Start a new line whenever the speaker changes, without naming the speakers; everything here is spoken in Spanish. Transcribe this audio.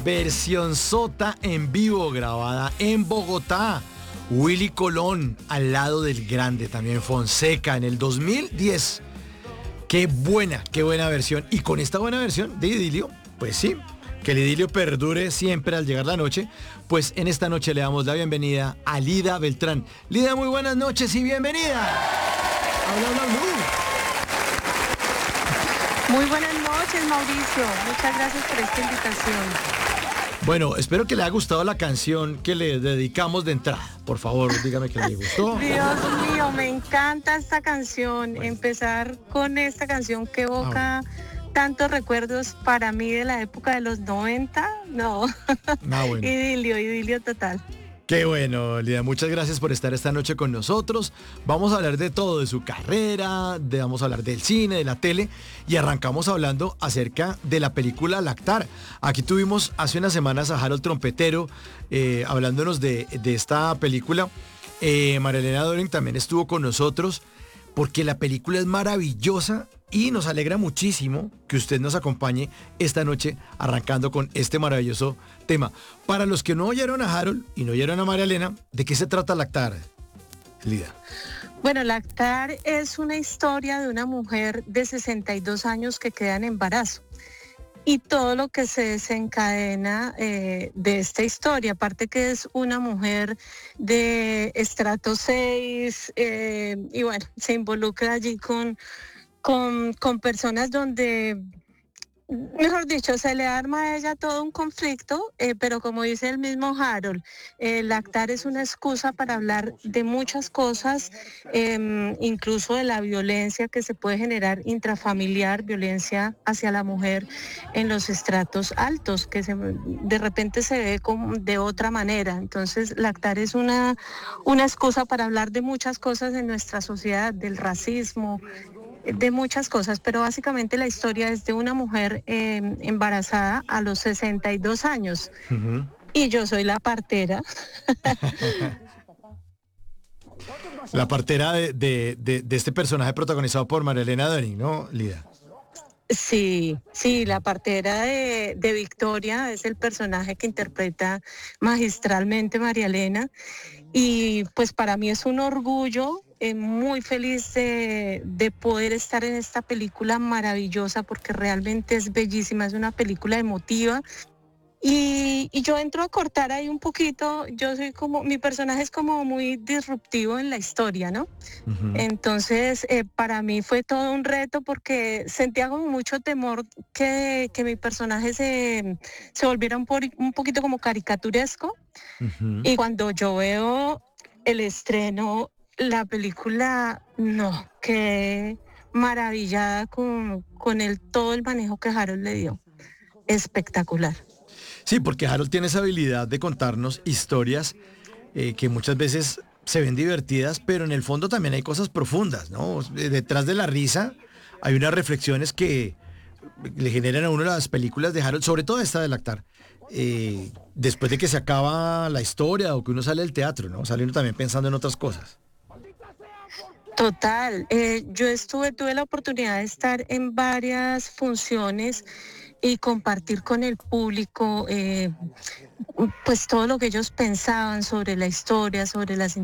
versión sota en vivo grabada en Bogotá. Willy Colón al lado del grande, también Fonseca en el 2010. Qué buena versión. Y con esta buena versión de Idilio, pues sí, que el idilio perdure siempre al llegar la noche, pues en esta noche le damos la bienvenida a Lida Beltrán. Lida, muy buenas noches y bienvenida. Habla Blue.
Muy buenas noches, Mauricio. Muchas gracias por esta invitación.
Bueno, espero que le haya gustado la canción que le dedicamos de entrada. Por favor, dígame que le gustó.
Dios mío, me encanta esta canción. Bueno. Empezar con esta canción que evoca tantos recuerdos para mí de la época de los 90. No, bueno. Idilio total.
Qué bueno, Lida, muchas gracias por estar esta noche con nosotros. Vamos a hablar de todo, de su carrera, vamos a hablar del cine, de la tele, y arrancamos hablando acerca de la película Lactar. Aquí tuvimos hace unas semanas a Harold Trompetero hablándonos de esta película. María Elena Doring también estuvo con nosotros, porque la película es maravillosa y nos alegra muchísimo que usted nos acompañe esta noche arrancando con este maravilloso tema. Para los que no oyeron a Harold y no oyeron a María Elena, ¿de qué se trata Lactar, Lida?
Bueno, Lactar es una historia de una mujer de 62 años que queda en embarazo. Y todo lo que se desencadena de esta historia, aparte que es una mujer de estrato 6, y bueno, se involucra allí con personas donde, mejor dicho, se le arma a ella todo un conflicto, pero como dice el mismo Harold, Lactar es una excusa para hablar de muchas cosas, incluso de la violencia que se puede generar intrafamiliar, violencia hacia la mujer en los estratos altos, que de repente se ve de otra manera. Entonces, Lactar es una excusa para hablar de muchas cosas en nuestra sociedad, del racismo, de muchas cosas, pero básicamente la historia es de una mujer embarazada a los 62 años. Uh-huh. Y yo soy la partera.
La partera de este personaje protagonizado por María Elena Doring, ¿no, Lida?
Sí, la partera de Victoria es el personaje que interpreta magistralmente María Elena, y pues para mí es un orgullo, muy feliz de poder estar en esta película maravillosa, porque realmente es bellísima, es una película emotiva. Y yo entro a cortar ahí un poquito, mi personaje es como muy disruptivo en la historia, ¿no? Uh-huh. Entonces, para mí fue todo un reto, porque sentía como mucho temor que mi personaje se volviera un poquito como caricaturesco. Uh-huh. Y cuando yo veo el estreno, la película, no, quedé maravillada con todo el manejo que Harold le dio. Espectacular.
Sí, porque Harold tiene esa habilidad de contarnos historias que muchas veces se ven divertidas, pero en el fondo también hay cosas profundas, ¿no? Detrás de la risa hay unas reflexiones que le generan a uno las películas de Harold, sobre todo esta de Lactar, después de que se acaba la historia o que uno sale del teatro, ¿no? Sale uno también pensando en otras cosas.
Total, yo tuve la oportunidad de estar en varias funciones y compartir con el público pues todo lo que ellos pensaban sobre la historia, sobre las